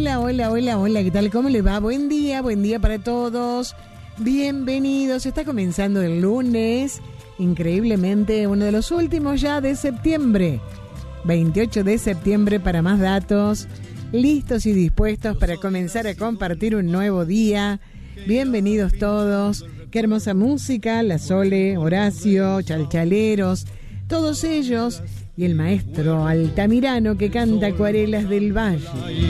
hola, ¿qué tal? ¿Cómo les va? Buen día para todos. Bienvenidos. Está comenzando el lunes, increíblemente uno de los últimos ya de septiembre. 28 de septiembre para más datos. Listos y dispuestos para comenzar a compartir un nuevo día. Bienvenidos todos. Qué hermosa música, la Sole, Horacio, Chalchaleros, todos ellos y el maestro Altamirano que canta Acuarelas del Valle.